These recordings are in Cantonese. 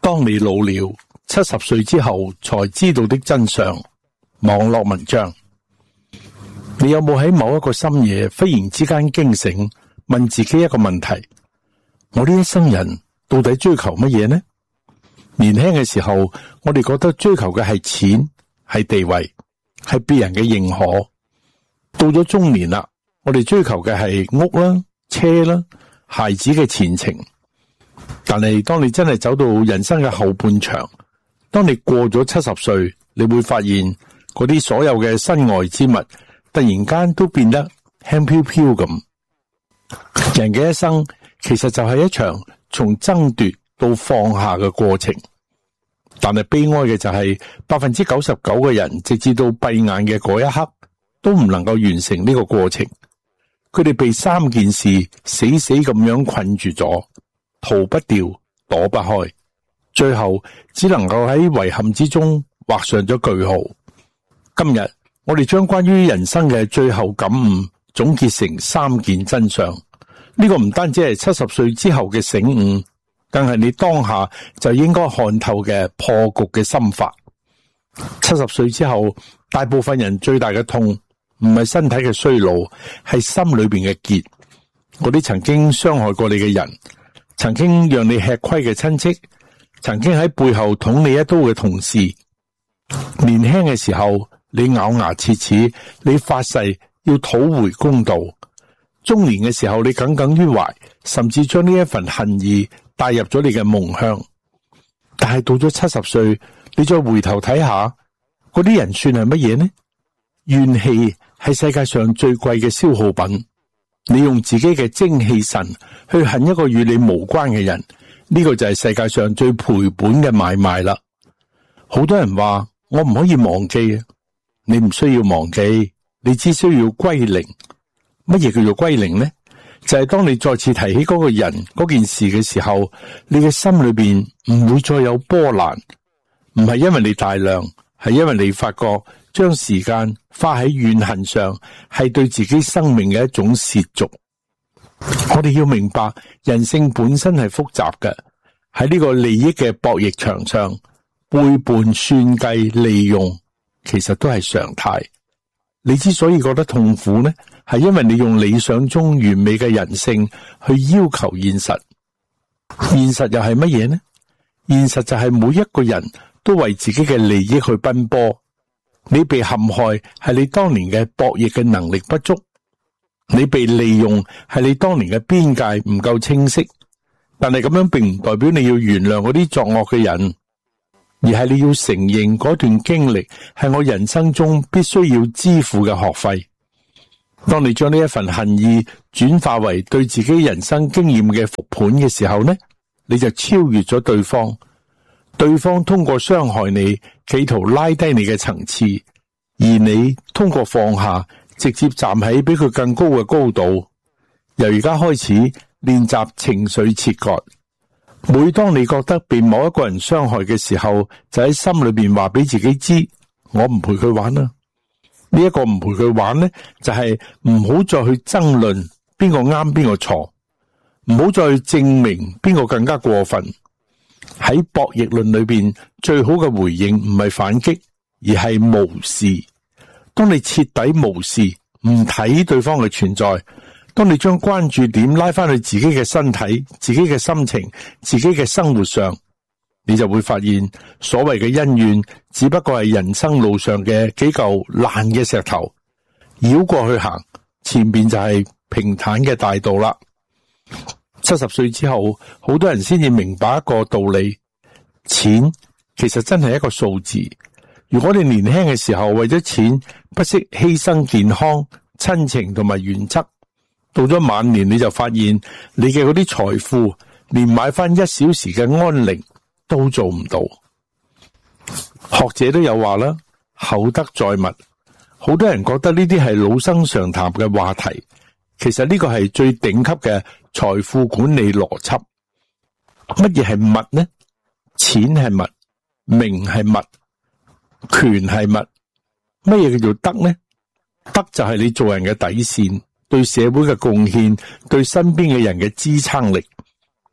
當你老了，70歲之後才知道的真相。網絡文章。你有冇喺某一個深夜忽然之間驚醒，問自己一個問題：我呢一生人到底追求乜嘢呢？年輕嘅時候，我哋覺得追求嘅係錢、係地位、係別人嘅認可。到咗中年啦，我哋追求嘅係屋啦、車啦、孩子嘅前程。但係當你真係走到人生嘅後半場，當你過咗70歲，你會發現嗰啲所有嘅身外之物突然間都變得輕飄飄咁。人嘅一生其實就係一場從爭奪到放下嘅過程，但係悲哀嘅就係99%嘅人直至到閉眼嘅嗰一刻都唔能夠完成呢個過程。佢哋被3件事死死咁樣困住咗，逃不掉，躲不開，最後只能夠喺遺憾之中畫上咗句號。今日我哋將關於人生嘅最後感悟總結成3件真相。呢個唔單止係70歲之後嘅醒悟，更係你當下就應該看透嘅破局嘅心法。70歲之後，大部分人最大嘅痛唔係身體嘅衰老，係心裏邊嘅結。嗰啲曾經傷害過你嘅人，曾經讓你吃虧嘅親戚，曾經喺背後捅你一刀嘅同事。年輕嘅時候，你咬牙切齒，你發誓要討回公道。中年嘅時候，你耿耿於懷，甚至將呢一份恨意帶入咗你嘅夢鄉。但係到咗70歲，你再回頭睇下，嗰啲人算係乜嘢呢？怨氣係世界上最貴嘅消耗品。你用自己嘅精氣神去恨一個與你無關嘅人，呢個就係世界上最賠本嘅買賣啦。好多人話我唔可以忘記，你唔需要忘記，你只需要歸零。乜嘢叫做歸零呢？就係當你再次提起嗰個人、嗰件事嘅時候，你嘅心裏邊唔會再有波瀾。唔係因為你大量，係因為你發覺將時間花喺怨恨上係對自己生命嘅一種褻瀆。我哋要明白，人性本身係複雜嘅，喺呢個利益嘅博弈場上，背叛、算計、利用其實都係常態。你之所以覺得痛苦呢，係因為你用理想中完美嘅人性去要求現實。現實又係乜嘢呢？現實就係每一個人都為自己嘅利益去奔波。你被陷害係你當年嘅博弈嘅能力不足，你被利用係你當年嘅邊界唔夠清晰。但係咁樣並唔代表你要原諒嗰啲作惡嘅人，而係你要承認嗰段經歷係我人生中必須要支付嘅學費。當你將呢一份恨意轉化為對自己人生經驗嘅復盤嘅時候呢，你就超越咗對方。對方通過傷害你，企圖拉低你嘅層次，而你通過放下，直接站喺比佢更高嘅高度。由而家開始練習情緒切割。每當你覺得被某一個人傷害嘅時候，就喺心裏邊話俾自己知，我唔陪佢玩啦。呢一個唔陪佢玩呢，就係唔好再去爭論邊個啱邊個錯，唔好再去證明邊個更加過分。喺博弈論裏邊，最好嘅回應唔係反擊，而係無視。當你徹底無視，唔睇對方嘅存在，當你將關注點拉翻去自己嘅身體、自己嘅心情、自己嘅生活上，你就會發現所謂嘅恩怨只不過係人生路上嘅幾嚿爛嘅石頭，繞過去行，前邊就係平坦嘅大道啦。70歲之後，好多人先至明白一個道理，錢其實真係一個數字。如果你年輕嘅時候為咗錢不惜犧牲健康、親情同埋原則，到咗晚年你就發現你嘅嗰啲財富連買翻1小時嘅安寧都做唔到。學者都有話啦，厚德載物。好多人覺得呢啲係老生常談嘅話題，其實呢個係最頂級嘅財富管理邏輯。乜嘢係物呢？錢係物，名係物，權係物。乜嘢叫做德呢？德就係你做人嘅底線，對社會嘅貢獻，對身邊嘅人嘅支撐力。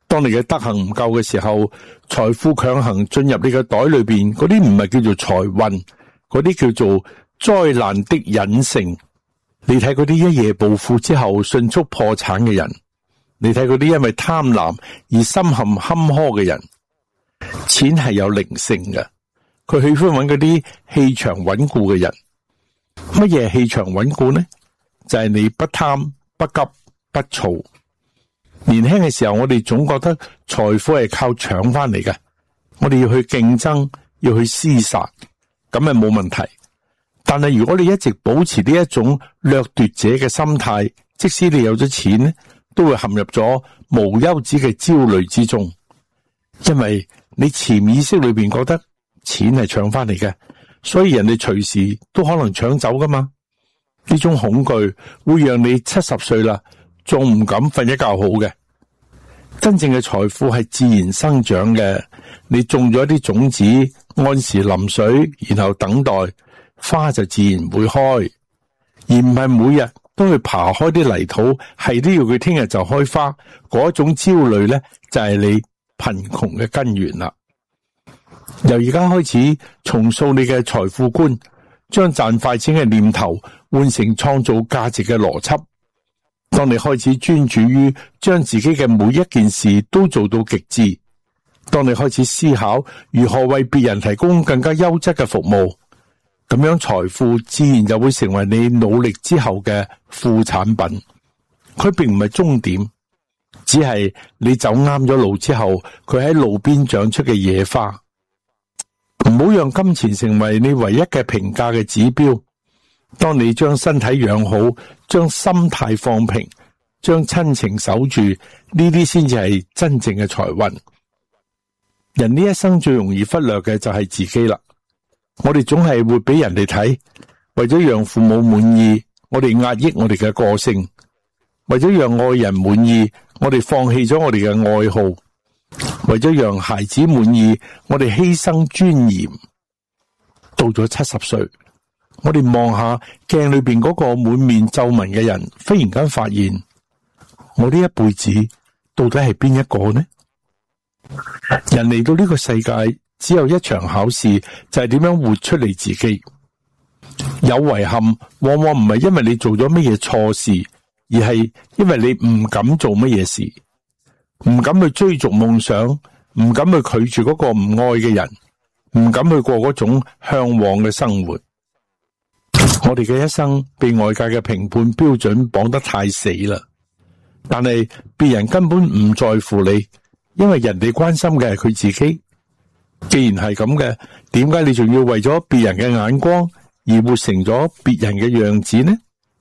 當你嘅德行唔夠嘅時候，財富強行進入你嘅袋裏邊，嗰啲唔係叫做財運，嗰啲叫做災難的隱性。你睇嗰啲一夜暴富之後迅速破產嘅人，你睇嗰啲因為貪婪而深陷坎坷嘅人，錢係有靈性嘅，佢喜歡揾嗰啲氣場穩固嘅人。乜嘢係氣場穩固呢？就係你不貪不急不躁。年輕嘅時候，我哋總覺得財富係靠搶翻嚟嘅，我哋要去競爭，要去廝殺，咁係冇問題。但係如果你一直保持呢一種掠奪者嘅心態，即使你有咗錢呢，都會陷入咗無休止嘅焦慮之中，因為你潛意識裏邊覺得錢係搶翻嚟嘅，所以人哋隨時都可能搶走噶嘛。呢種恐懼會讓你70歲啦，仲唔敢瞓一覺好嘅。真正嘅財富係自然生長嘅，你種咗一啲種子，按時淋水，然後等待，花就自然會開，而唔係每日都去爬開啲泥土，係都要佢聽日就開花。嗰種焦慮咧，就係你貧窮嘅根源啦。由而家開始重塑你嘅財富觀，將賺快錢嘅念頭換成創造價值嘅邏輯。當你開始專注於將自己嘅每一件事都做到極致，當你開始思考如何為別人提供更加優質嘅服務，咁樣財富自然就會成為你努力之後嘅副產品。佢並唔係終點，只係你走啱咗路之後，佢喺路邊長出嘅野花。唔好讓金錢成為你唯一嘅評價嘅指標。當你將身體養好，將心態放平，將親情守住，呢啲先至係真正嘅財運。人呢一生最容易忽略嘅就係自己啦。我哋總係會俾人哋睇，為咗讓父母滿意，我哋壓抑我哋嘅個性；為咗讓愛人滿意，我哋放棄咗我哋嘅愛好；為咗讓孩子滿意，我哋犧牲尊嚴。到咗70歲，我哋望下鏡裏邊嗰個滿面皺紋嘅人，忽然間發現，我呢一輩子到底係邊一個呢？人嚟到呢個世界，只有一場考試，就係點樣活出你自己。有遺憾，往往唔係因為你做咗乜嘢錯事，而係因為你唔敢做乜嘢事，唔敢去追逐夢想，唔敢去拒絕嗰個唔愛嘅人，唔敢去過嗰種向往嘅生活。我哋嘅一生被外界嘅評判標準綁得太死啦，但係別人根本唔在乎你，因為人哋關心嘅係佢自己。既然係咁嘅，點解你仲要為咗別人嘅眼光而活成咗別人嘅樣子呢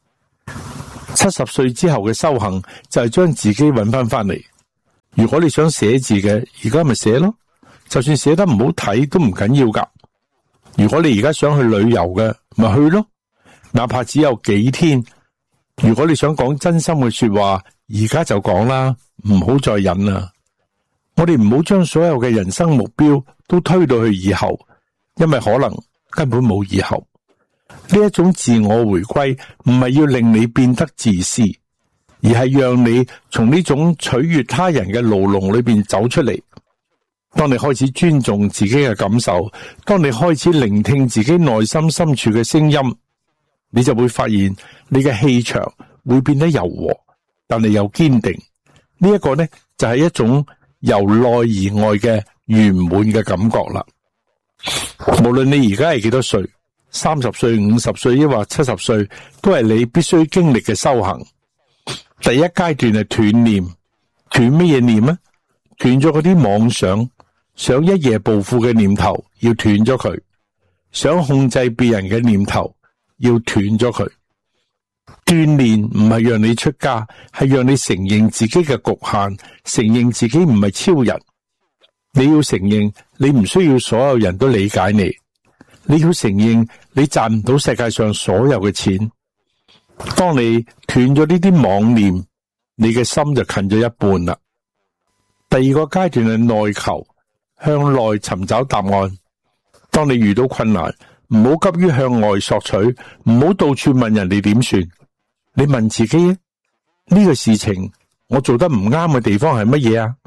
？70歲之後嘅修行就係將自己揾翻嚟。如果你想寫字嘅，而家咪寫咯，就算寫得唔好睇都唔緊要噶。如果你而家想去旅遊嘅，咪去咯，哪怕只有幾天。如果你想講真心嘅說話，而家就講啦，唔好再忍啦。我哋唔好將所有嘅人生目標都推到去以後，因為可能根本冇以後。呢一種自我回歸唔係要令你變得自私，而係讓你從呢種取悅他人嘅牢籠裏邊走出嚟。當你開始尊重自己嘅感受，當你開始聆聽自己內心深處嘅聲音，你就會發現你嘅氣場會變得柔和，但係又堅定。呢一個呢，就係一種由內而外嘅圓滿嘅感覺啦。無論你而家係幾多歲，30歲、50歲抑或70歲，都係你必須經歷嘅修行。第一階段係斷念，斷乜嘢念啊？斷咗嗰啲妄想一夜暴富嘅念頭，要斷咗佢；想控制別人嘅念頭，要斷咗佢。鍛煉唔係讓你出家，係讓你承認自己嘅局限，承認自己唔係超人。你要承認你唔需要所有人都理解你，你要承認你賺唔到世界上所有嘅錢。當你斷咗呢啲妄念，你嘅心就近咗一半啦。第二個階段係內求，向內尋找答案。當你遇到困難，唔好急於向外索取，唔好到處問人哋點算。你問自己，呢個事情我做得唔啱嘅地方係乜嘢啊？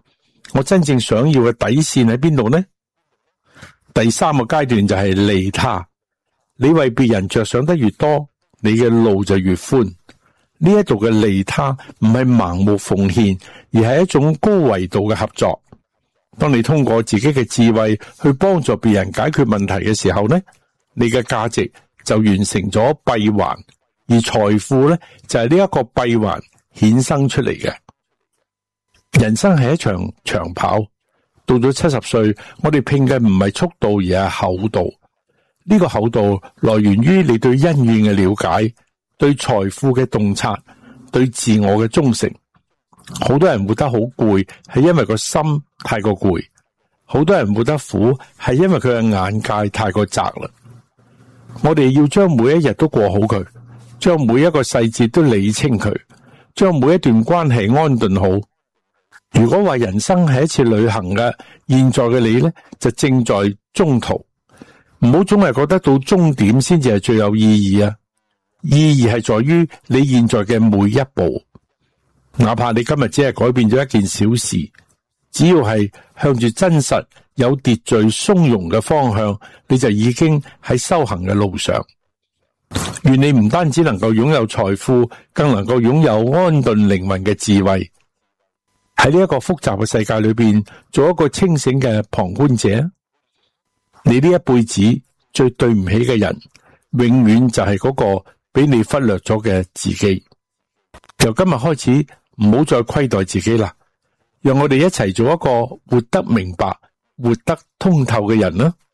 我真正想要嘅底線喺邊度呢？第三個階段就係利他。你為別人着想得越多，你嘅路就越寬。呢一度嘅利他唔係盲目奉獻，而係一種高維度嘅合作。當你通過自己嘅智慧去幫助別人解決問題嘅時候呢，你嘅價值就完成咗閉環，而財富呢，就係呢一個閉環衍生出嚟嘅。人生係一場長跑，到咗70歲，我哋拼嘅唔係速度而係厚度。呢個厚度來源於你對恩怨嘅了解，對財富嘅洞察，對自我嘅忠誠。好多人活得好攰，係因為個心太過攰；好多人活得苦，係因為佢嘅眼界太過窄啦。我哋要將每一日都過好佢，將每一個細節都理清佢，將每一段關係安頓好。如果話人生係一次旅行嘅，現在嘅你呢，就正在中途。唔好總係覺得到終點先至係最有意義啊！意義係在於你現在嘅每一步，哪怕你今日只係改變咗一件小事，只要係向住真實、有秩序、從容嘅方向，你就已經喺修行嘅路上。願你唔單止能夠擁有財富，更能夠擁有安頓靈魂嘅智慧。喺呢一個複雜嘅世界裏邊，做一個清醒嘅旁觀者。你呢一輩子最對唔起嘅人，永遠就係嗰個俾你忽略咗嘅自己。由今日開始，唔好再虧待自己啦，讓我哋一齊做一個活得明白、活得通透嘅人啦。